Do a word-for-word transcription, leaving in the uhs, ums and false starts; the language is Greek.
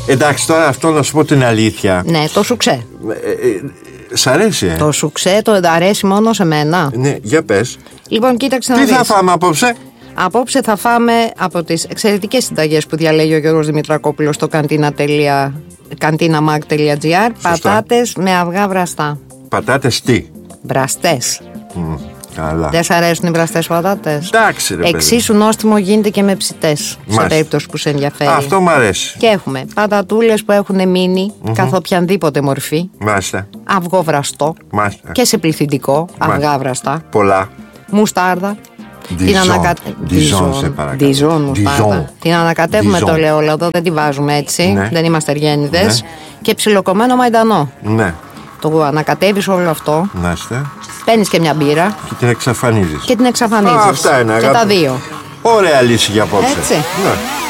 Εντάξει, τώρα αυτό να σου πω την αλήθεια. Ναι, το σουξέ. Ε, ε, σ' αρέσει, ε? Το σουξέ το αρέσει μόνο σε μένα. Ναι, για πες. Λοιπόν, κοίταξε να Τι δεις. θα φάμε απόψε? Απόψε θα φάμε από τις εξαιρετικές συνταγές που διαλέγει ο Γιώργος Δημητρακόπουλος στο καντίναμαγ τελεία τζι άρ. Πατάτες με αυγά βραστά. Πατάτες τι? Βραστές. Mm, καλά. Δεν σ' αρέσουν οι βραστές πατάτες? Εντάξει, ρε παιδί. Εξίσου νόστιμο γίνεται και με ψητές, σε περίπτωση που σε ενδιαφέρει. Αυτό μου αρέσει. Και έχουμε πατατούλες που έχουν μείνει mm-hmm. καθ' οποιαδήποτε μορφή. Μάλιστα. Αυγό βραστό. Μάλιστα. Και σε πληθυντικό. Αυγά βραστά. Πολλά. Μουστάρδα. Την ανακα... Διζόν, σε παρακαλώ. Διζόν, μουστάρδα. Την ανακατεύουμε το ελαιόλαδο, δεν τη βάζουμε έτσι. Ναι. Δεν είμαστε αργένιδες. Ναι. Και ψιλοκομμένο μαϊντανό. Ναι. Το ανακατεύεις όλο αυτό. Μάλιστα. Παίρνεις και μια μπύρα. Και την εξαφανίζεις. Και την εξαφανίζεις. Α, αυτά είναι, και αγάπη. τα δύο. Ωραία λύση για απόψε. Έτσι. Ναι.